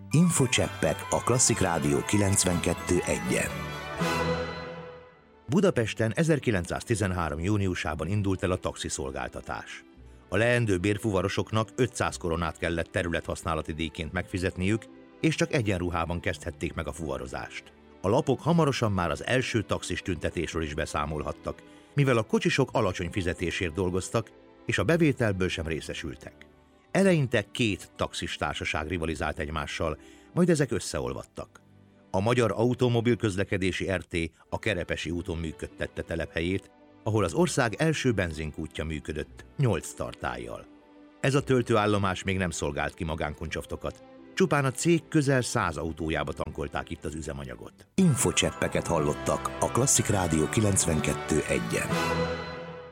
Infocseppek a Klasszik Rádió 92.1-en. Budapesten 1913. júniusában indult el a taxiszolgáltatás. A leendő bérfuvarosoknak 500 koronát kellett területhasználati díjként megfizetniük, és csak egyenruhában kezdhették meg a fuvarozást. A lapok hamarosan már az első taxis tüntetésről is beszámolhattak, mivel a kocsisok alacsony fizetésért dolgoztak, és a bevételből sem részesültek. Eleinte 2 taxis társaság rivalizált egymással, majd ezek összeolvadtak. A Magyar Automobil Közlekedési RT a Kerepesi úton működtette telephelyét, ahol az ország első benzinkútja működött, 8 tartállyal. Ez a töltőállomás még nem szolgált ki magánkuncsaftokat, csupán a cég közel 100 autójába tankolták itt az üzemanyagot. Infocseppeket hallottak a Klasszik Rádió 92.1-en.